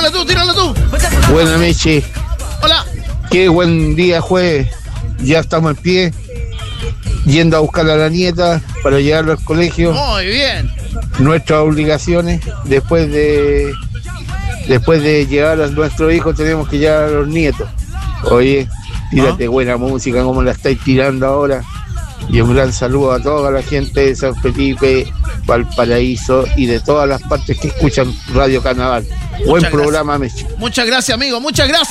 tírala tú. Buena Meche. Hola. Qué buen día jueves. Ya estamos en pie, yendo a buscar a la nieta para llevarla al colegio. Muy bien. Nuestras obligaciones, después de llevar a nuestros hijos, tenemos que llevar a los nietos. Oye, tírate buena música como la estáis tirando ahora. Y un gran saludo a toda la gente de San Felipe, Valparaíso y de todas las partes que escuchan Radio Carnaval. Buen programa, Meche. Muchas gracias, amigo. Muchas gracias.